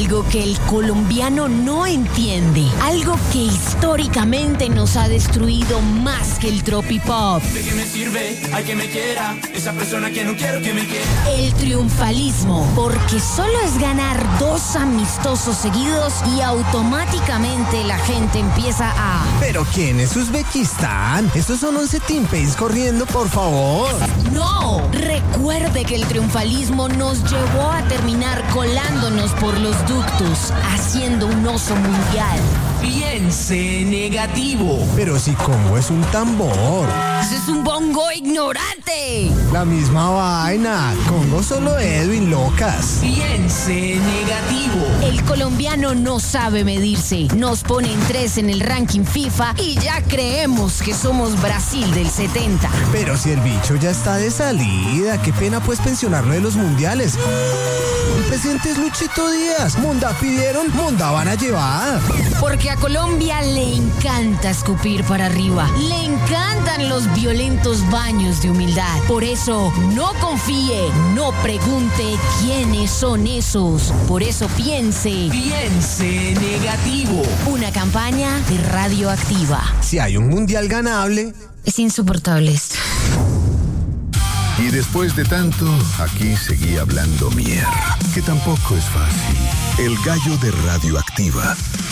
algo que el colombiano no entiende, algo que históricamente nos ha destruido más que el tropipop. ¿De qué me sirve? Hay que me quiera, esa persona que no quiero que me quiera. El triunfalismo, porque solo es ganar 2 amistosos seguidos y automáticamente la gente empieza a... ¿Pero quién es Uzbekistán? Estos son 11 teammates corriendo, por favor. ¡No! Recuerde que el triunfalismo nos llevó a terminar colándonos por los ductos, haciendo un oso mundial. Piense negativo. Pero si Congo es un tambor. ¡Ese es un bongo ignorante! La misma vaina. Congo solo Edwin, locas. Piense negativo. El colombiano no sabe medirse. Nos ponen 3 en el ranking FIFA y ya creemos que somos Brasil del 70. Pero si el bicho ya está de salida, qué pena pues pensionarlo de los mundiales. El presidente es Luchito Díaz. Munda pidieron, Munda van a llevar. Porque a Colombia le encanta escupir para arriba. Le encantan los violentos baños de humildad. Por eso, no confíe, no pregunte quiénes son esos. Por eso piense. Piense negativo. Una campaña de Radioactiva. Si hay un mundial ganable. Es insoportable esto. Y después de tanto, aquí seguía hablando mierda, que tampoco es fácil. El gallo de Radioactiva.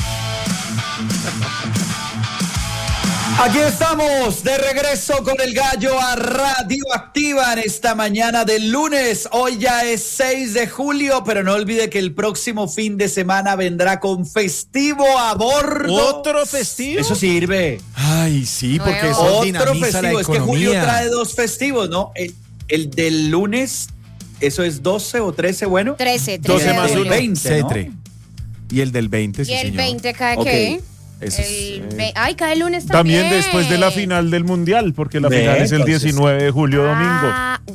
Aquí estamos de regreso con el gallo a Radioactiva en esta mañana del lunes. Hoy ya es 6 de julio, pero no olvide que el próximo fin de semana vendrá con festivo a bordo. ¿Otro festivo? Eso sirve. Ay, sí, porque eso Otro dinamiza la festivo. Es que economía. julio trae 2 festivos, ¿no? El del lunes, eso es 12 o 13, bueno. 13 12 más de 1, julio. 20, ¿no? Cetre. Y el del 20, sí, ¿Y el señor. 20 cae Ok. qué? Ese es, Ay, cae el lunes también. También después de la final del Mundial, porque la final es el Entonces. 19 de julio, domingo.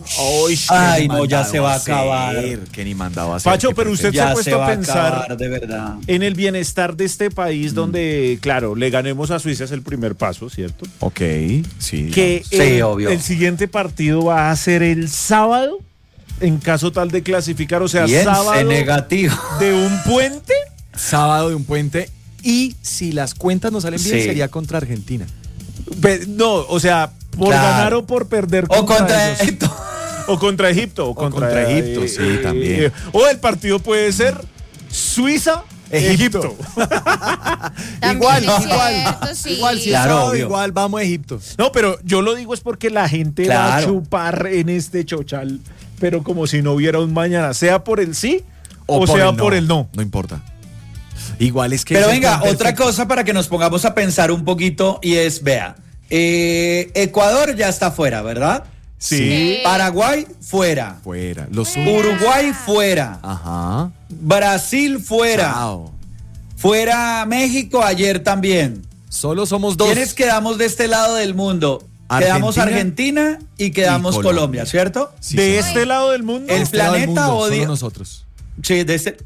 Ay, no, ya se va a acabar. Que ni mandaba a hacer. Pacho, que pero usted Ya se ha puesto va a pensar acabar, de verdad. en el bienestar de este país donde, claro, le ganemos a Suiza es el primer paso, ¿cierto? Ok, sí. Que Sí, obvio. el siguiente partido va a ser el sábado, en caso tal de clasificar, o sea, Piense sábado negativo. de un puente. Sábado de un puente. Y si las cuentas no salen bien, Sí. sería contra Argentina. No, o sea, por Claro. ganar o por perder O contra ellos. Egipto. O contra Egipto. O contra Egipto, sí, también. O el partido puede ser Suiza, Egipto. También Igual, es igual. cierto, sí. Igual, si es Claro, sábado, obvio. igual vamos a Egipto. No, pero yo lo digo es porque la gente va a Claro. chupar en este chochal, pero como si no hubiera un mañana, sea por el sí o por sea el por el no. No importa. Igual es que. Pero es el venga, plan otra perfecto. cosa para que nos pongamos a pensar un poquito y es, vea, Ecuador ya está fuera, ¿verdad? Sí. Paraguay fuera. Fuera. Los Uruguay fuera. Ajá. Brasil fuera. Chao. Fuera México ayer también. Solo somos 2. ¿Quiénes quedamos de este lado del mundo? Quedamos Argentina y quedamos y Colombia, Colombia. ¿cierto? Sí, De señor. este lado del mundo. El Este lado del planeta mundo, odia- solo nosotros. Sí, de este.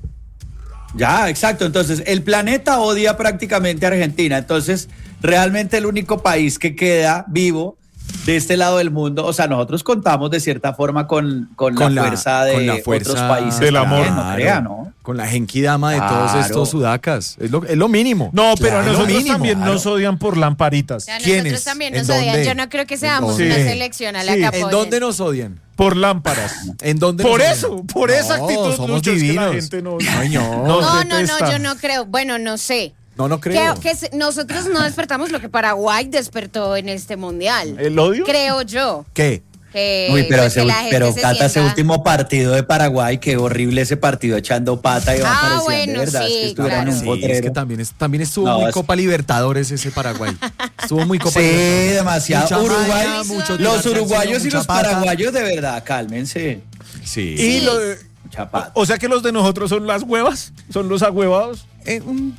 Ya, exacto. Entonces, el planeta odia prácticamente a Argentina. Entonces, realmente el único país que queda vivo de este lado del mundo, o sea, nosotros contamos de cierta forma con la fuerza de con la fuerza otros países del amor. también, no crea, ¿no? Con la genkidama de todos Claro. estos sudacas. Es lo mínimo. No, pero a Claro, nosotros lo mínimo, también claro. nos odian por lamparitas. A ¿Quiénes? nosotros también ¿En nos odian. dónde? Yo no creo que seamos dónde? una Sí. selección a la Sí. que ¿En apoyen. dónde nos odian? Por lámparas. ¿En dónde Por nos eso, odian? por esa No, actitud, somos Lucho, es que la divinos. gente no- Ay, no. No, detesta. yo no creo. Bueno, no sé. No creo. Nosotros no despertamos lo que Paraguay despertó en este mundial. ¿El odio? Creo yo. ¿Qué? Uy, pero, Pues que la gente pero se Cata, ese sienta- último partido de Paraguay, qué horrible ese partido echando pata y Ah, parecían bueno, de verdad, sí, es que estuvieran claro. en un Sí, potrero. es que también estuvo No, muy es- Copa Libertadores ese Paraguay. Estuvo muy Copa Sí, Libertadores. demasiado. Mucha Uruguay, maña, mucho los tirarse al uruguayos cielo, y los mucha pata. paraguayos, de verdad, cálmense. Sí. Y lo- Mucha pata. o sea que los de nosotros son las huevas, son los agüevados. Sí.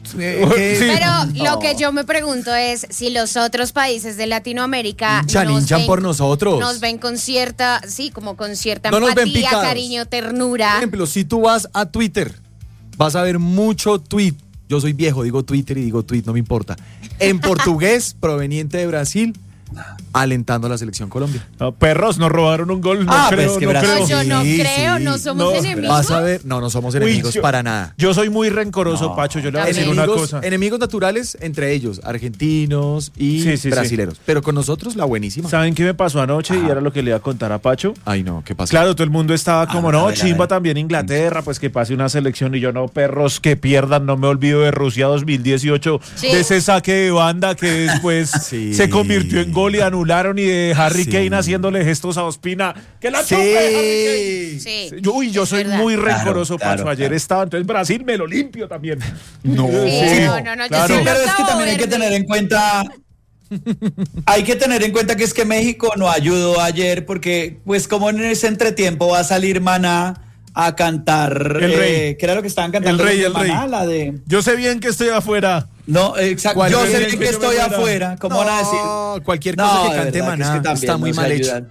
Pero No. lo que yo me pregunto es si los otros países de Latinoamérica Hinchan por nosotros. nos ven con cierta, sí, como con cierta No nos ven empatía, picados. cariño, ternura. Por ejemplo, si tú vas a Twitter, vas a ver mucho tweet. Yo soy viejo, digo Twitter y digo tweet, no me importa. En portugués, proveniente de Brasil, alentando a la selección Colombia. No, perros, nos robaron un gol. No creo, pues que no Brasil. creo. No, yo no Sí, creo, sí. no somos No, enemigos. Vas a ver, no somos enemigos yo- para nada. Yo soy muy rencoroso, Pacho. Yo le voy a decir una cosa. Enemigos naturales entre ellos, argentinos y Sí. brasileros. Pero con nosotros la buenísima. ¿Saben qué me pasó anoche? Y era lo que le iba a contar a Pacho. Ay, no, ¿qué pasa? Claro, todo el mundo estaba como, a no, ver, a chimba ver. también Inglaterra, pues que pase una selección. Y yo, no, perros, que pierdan, no me olvido de Rusia 2018, Sí. de ese saque de banda que después Sí. se convirtió en gol y anularon, y de Harry Sí. Kane haciéndole gestos a Ospina. ¡Que la chupe, Harry Kane! Sí. Yo es soy verdad. muy rencoroso, Claro, Pacho. Ayer claro. estaba, entonces Brasil me lo limpio también. No. Sí, no, yo claro. sí Sí, pero es que Octavo también hay que verde. tener en cuenta. Hay que tener en cuenta que es que México no ayudó ayer porque, pues, como en ese entretiempo va a salir Maná a cantar. El Rey. ¿Qué era lo que estaban cantando? El Rey, los de el Rey. Maná, la de. Yo sé bien que estoy afuera. No, exacto. ¿Cuál Yo es sé el bien que que yo me estoy muera? afuera. ¿Cómo van a decir? Cualquier cosa que de cante verdad, que es Maná que también está muy no se mal hecho. ayudan.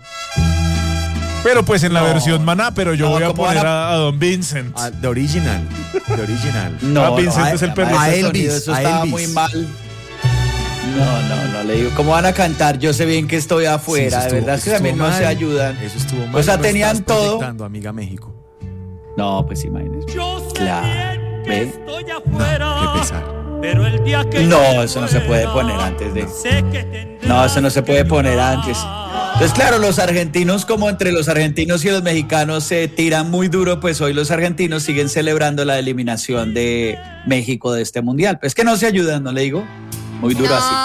Pero pues en la No. versión Maná, pero yo No, voy a ¿cómo poner van a Don Vincent. Ah, de original. No, Vincent no, es el además, perrito. A ese Elvis, sonido, eso a estaba Elvis. muy mal. No, le digo, ¿cómo van a cantar? Yo sé bien que estoy afuera, Sí, eso de verdad estuvo- que también estuvo no se mal. ayudan. Eso estuvo mal. O sea, Lo tenían estás todo. proyectando, amiga México. No, pues imagínese. Claro. ¿Ve? Estoy No, afuera, qué pesar. pero el día que No, yo eso no se puede muera, poner antes de. sé que tendrás No, eso no se puede poner antes. que Entonces, claro, los argentinos, como entre los argentinos y los mexicanos se tiran muy duro, pues hoy los argentinos siguen celebrando la eliminación de México de este mundial. Pues que no se ayudan, ¿no le digo? Muy duro así.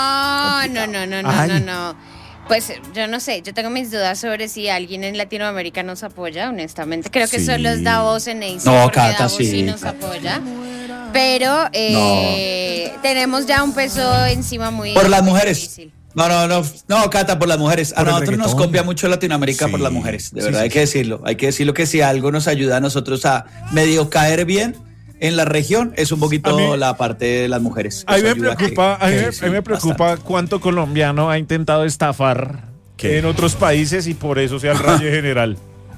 Ay. No. Pues yo no sé, yo tengo mis dudas sobre si alguien en Latinoamérica nos apoya, honestamente. Creo que Sí. solo es Davos en AC, No, porque Cata, Davos sí sí, nos Cata. apoya. Pero tenemos ya un peso encima muy Por las muy mujeres. difícil. No, Cata, por las mujeres. A Por el nosotros nos reggaetón. copia mucho Latinoamérica Sí, por las mujeres. De sí, verdad, sí, hay que decirlo. Hay que decirlo que si algo nos ayuda a nosotros a medio caer bien en la región, es un poquito A mí- la parte de las mujeres. A mí Eso me ayuda preocupa, sí, a mí me preocupa bastante. cuánto colombiano ha intentado estafar ¿Qué? en otros países y por eso sea el raye general.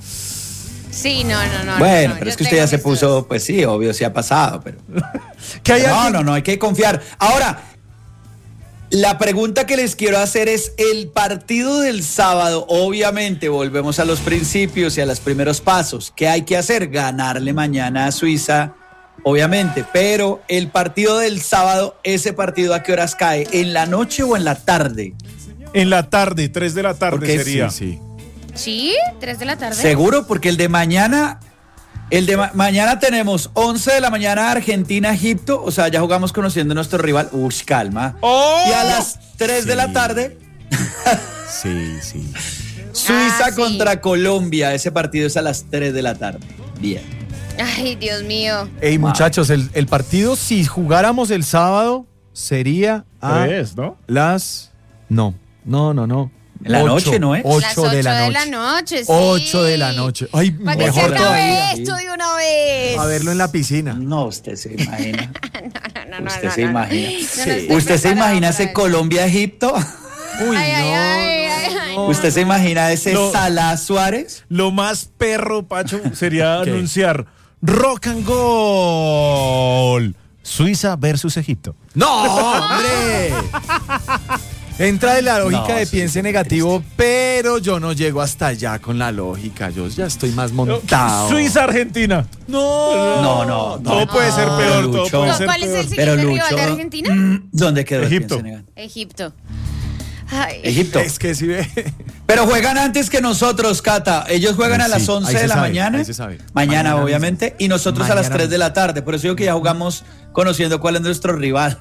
Sí, no. Bueno, no, pero yo es que usted tengo ya se mis puso, dudas. pues sí, obvio, sí ha pasado, pero. ¿Qué hay aquí? No, hay que confiar. Ahora, la pregunta que les quiero hacer es, el partido del sábado, obviamente, volvemos a los principios y a los primeros pasos. ¿Qué hay que hacer? Ganarle mañana a Suiza, obviamente, pero el partido del sábado, ¿ese partido a qué horas cae? ¿En la noche o en la tarde? En la tarde, 3 de la tarde Porque sería. Sí. ¿Sí? ¿3 de la tarde? ¿Seguro? Porque el de mañana... mañana tenemos 11 de la mañana Argentina-Egipto, o sea, ya jugamos conociendo a nuestro rival. Ush, calma. ¡Oh! Y a las 3 de la Sí. tarde, Sí. Suiza sí. contra Colombia. Ese partido es a las 3 de la tarde. Bien. Ay, Dios mío. Ey, muchachos, el partido, si jugáramos el sábado, sería a Tres, ¿no? las... No. En la noche, ¿no es? 8 Las 8 de la noche. sí. 8 de la noche. Ay, Para que se mejor acabe todavía. esto de una vez. A verlo en la piscina. No, usted se imagina. No, Usted se imagina. No, no Sí. estoy ¿Usted se preparada imagina para ese eso. Colombia-Egipto? Uy, Ay. ¿Usted se imagina ese No. Salah Suárez? Lo más perro, Pacho, sería ¿Qué? anunciar Rock and Goal. Suiza versus Egipto. ¡No, hombre! Entra de la lógica No, de sí, piense negativo, pero yo no llego hasta allá con la lógica. Yo ya estoy más montado. Suiza-Argentina. No. Todo puede ser peor, todo Lucho. puede ser ¿Cuál es el peor. siguiente rival de Argentina? ¿Dónde quedó el Egipto. piense negativo? Egipto. Ay. Egipto. Es que si ve. Pero juegan antes que nosotros, Cata. Ellos juegan a Sí, las ahí 11 se de la sabe, mañana. ahí se sabe. Mañana, Mañana obviamente. Y nosotros a las Mañana 3 de la tarde. Por eso digo que ya jugamos conociendo cuál es nuestro rival.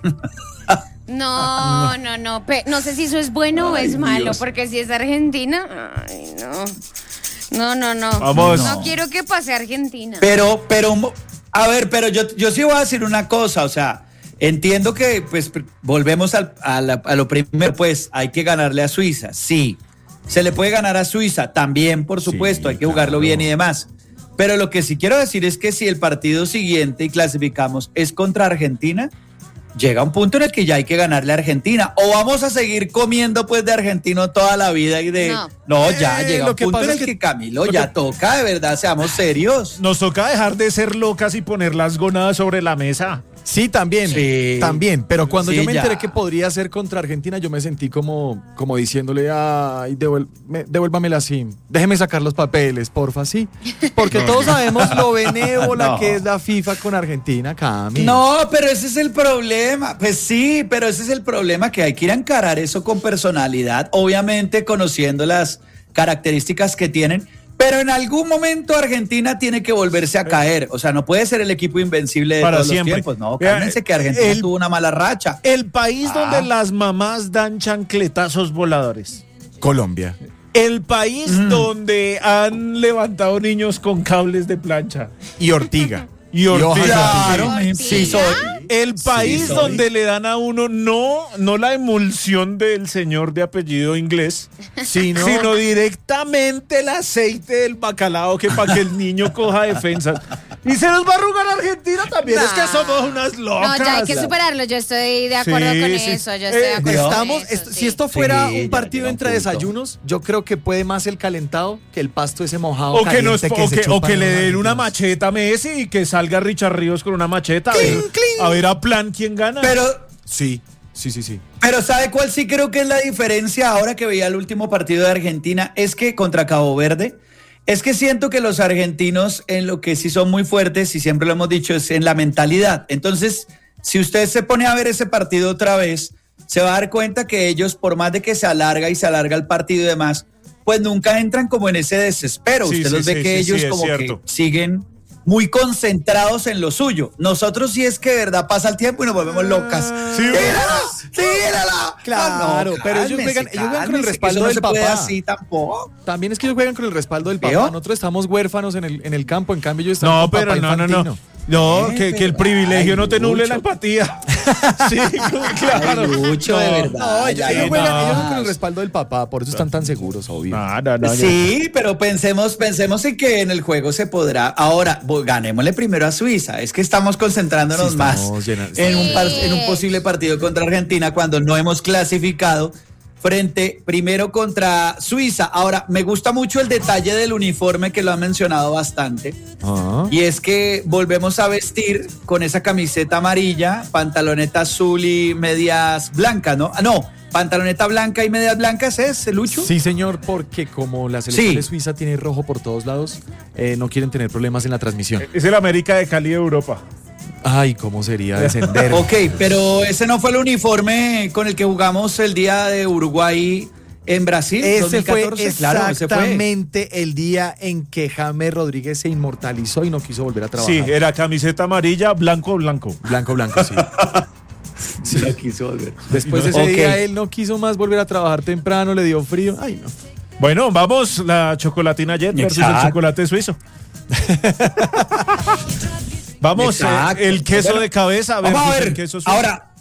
No. No sé si eso es bueno o es malo, Dios. porque si es Argentina, ay, no. Vamos. No quiero que pase Argentina. pero, a ver, pero yo sí voy a decir una cosa. O sea, entiendo que, pues, volvemos a lo primero. Pues, hay que ganarle a Suiza. Sí. Se le puede ganar a Suiza también, por supuesto. Hay que jugarlo claro. bien y demás. Pero lo que sí quiero decir es que si el partido siguiente y clasificamos es contra Argentina, llega un punto en el que ya hay que ganarle a Argentina. O vamos a seguir comiendo pues de argentino toda la vida y de... No, ya llega lo un que punto en pasa el es que, que- Camilo, ya toca, de verdad, seamos serios. Nos toca dejar de ser locas y poner las gonadas sobre la mesa. Sí, también, Sí. también. Pero cuando Sí, yo me enteré ya. que podría ser contra Argentina, yo me sentí como diciéndole, ay, devuélvamela así. Déjeme sacar los papeles, porfa, sí. Porque todos sabemos lo benévola No. que es la FIFA con Argentina, Cami. No, pero ese es el problema. Pues sí, pero ese es el problema, que hay que ir a encarar eso con personalidad, obviamente conociendo las características que tienen, pero en algún momento Argentina tiene que volverse a caer. O sea, no puede ser el equipo invencible de Para todos siempre. los tiempos. No, Vea, cálmense que Argentina el- tuvo una mala racha. El país donde las mamás dan chancletazos voladores. Colombia. El país donde han levantado niños con cables de plancha. Y Ortiga. Y Ortiga. Claro, ¿Ortiga? sí soy. El país soy. donde le dan a uno no la emulsión del señor de apellido inglés, sino directamente el aceite del bacalao, que para que el niño coja defensa. Y se nos va a arrugar Argentina también. Es que somos unas locas. No, ya hay que superarlo. Yo estoy de acuerdo Sí, con sí. eso. Yo estoy de acuerdo con Estamos, eso, si sí. esto fuera Sí, un partido ya entre llega un punto. desayunos, yo creo que puede más el calentado que el pasto ese mojado. O que, nos, caliente o se que, o chupan que le los den una argentinos. macheta a Messi y que salga Richard Ríos con una macheta. A ver a plan quién gana. Pero Sí. Pero ¿sabe cuál sí creo que es la diferencia ahora que veía el último partido de Argentina? Es que contra Cabo Verde, es que siento que los argentinos en lo que sí son muy fuertes, y siempre lo hemos dicho, es en la mentalidad. Entonces, si usted se pone a ver ese partido otra vez, se va a dar cuenta que ellos, por más de que se alarga el partido y demás, pues nunca entran como en ese desespero. Sí, Usted sí, los ve sí, que sí, ellos sí, es como cierto. que siguen muy concentrados en lo suyo. Nosotros sí es que de verdad pasa el tiempo y nos volvemos locas. Sí, ¡Tírala! Claro, pero ellos juegan con el respaldo no del se puede papá. así tampoco. También es que ellos juegan con el respaldo del papá. ¿Veo? Nosotros estamos huérfanos en el campo, en cambio ellos están No, con pero papá no. infantino. No, que el privilegio no te nuble Lucho. la empatía. Sí, claro. Ay, Lucho, de verdad. No, ellos, ya, ellos ya, juegan, no. ellos juegan con el respaldo del papá, por eso están tan seguros, obvio. No. Sí, pero pensemos en que en el juego se podrá. Ahora, ganémosle primero a Suiza. Es que estamos concentrándonos Sí, más estamos llenas- en un posible partido contra Argentina cuando no hemos clasificado primero contra Suiza. Ahora, me gusta mucho el detalle del uniforme que lo han mencionado bastante. Ah. Y es que volvemos a vestir con esa camiseta amarilla, pantaloneta azul y medias blancas, ¿no? Ah, no, pantaloneta blanca y medias blancas, ¿es, Lucho? Sí, señor, porque como la selección Sí. de Suiza tiene rojo por todos lados, no quieren tener problemas en la transmisión. Es el América de Cali de Europa. Ay, ¿cómo sería descender? Ok, pero ese no fue el uniforme con el que jugamos el día de Uruguay en Brasil. Ese fue 2014. Claro, ese fue. exactamente el día en que James Rodríguez se inmortalizó y no quiso volver a trabajar. Sí, era camiseta amarilla, blanco. Blanco, sí. No quiso volver. Después de ese Ok. día él no quiso más volver a trabajar temprano, le dio frío. Ay, no. Bueno, vamos, la chocolatina Jet versus el Exacto. chocolate suizo. Vamos, Exacto. el queso Bueno, de cabeza versus Vamos a ver, el queso suizo. ahora,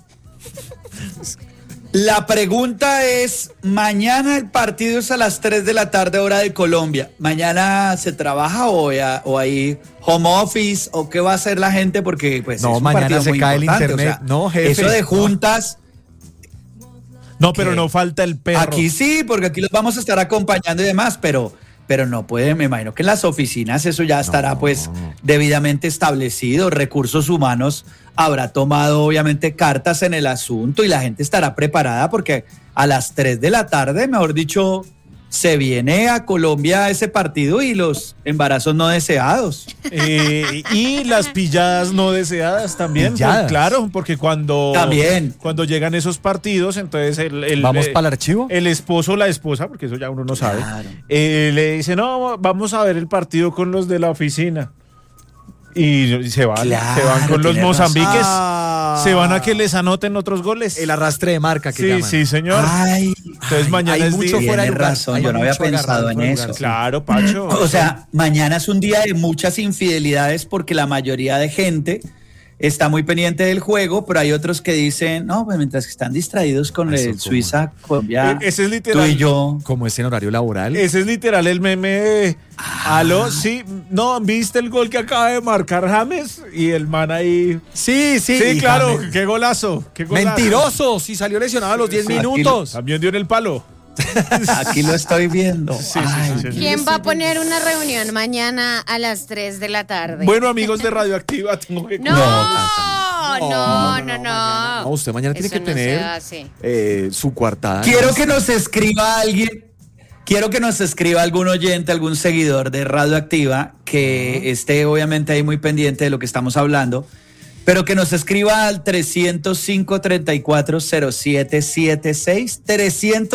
la pregunta es, mañana el partido es a las 3 de la tarde hora de Colombia. ¿Mañana se trabaja o hay home office o qué va a hacer la gente? Porque pues No, es un mañana partido se muy cae el importante, internet. No, jefe. Eso de juntas, No, pero ¿qué? no falta el perro. aquí sí, porque aquí los vamos a estar acompañando y demás, pero no puede, me imagino que en las oficinas eso ya estará pues debidamente establecido, recursos humanos habrá tomado obviamente cartas en el asunto y la gente estará preparada porque a las 3 de la tarde, mejor dicho, se viene a Colombia ese partido y los embarazos no deseados. Y las pilladas no deseadas también. Pilladas. Pues, claro, porque cuando llegan esos partidos, entonces ¿Vamos para el archivo? El esposo o la esposa, porque eso ya uno no sabe, Claro. le dice, no, vamos a ver el partido con los de la oficina. Y se van, Claro, se van con los tiene mozambiques, razón. se van a que les anoten otros goles. El arrastre de marca que Sí, llaman. sí, señor. Ay, Entonces mañana hay es mucho día. fuera de tiene lugar. razón, Hay yo no había mucho agarrado pensado en fuera de eso. lugar, sí. Claro, Pacho. O sea, mañana es un día de muchas infidelidades porque la mayoría de gente está muy pendiente del juego, pero hay otros que dicen, no, pues mientras que están distraídos con Eso, el ¿cómo? Suiza, Colombia, Ese es tú literal. y yo. Como es en horario laboral. Ese es literal el meme de, aló, sí, no, ¿viste el gol que acaba de marcar James? Y el man ahí... Sí, Sí, y claro, James- qué golazo, qué golazo. Mentiroso, si salió lesionado a los 10 Sí, minutos. También dio en el palo. Aquí lo estoy viendo. Sí, Ay, sí. ¿Quién va a poner una reunión mañana a las 3 de la tarde? Bueno, amigos de Radioactiva, tengo que... No, No, usted mañana tiene Eso que no se tener hace. su coartada. Quiero que nos escriba alguien. Quiero que nos escriba algún oyente, algún seguidor de Radioactiva que esté obviamente ahí muy pendiente de lo que estamos hablando, pero que nos escriba al 305-340776.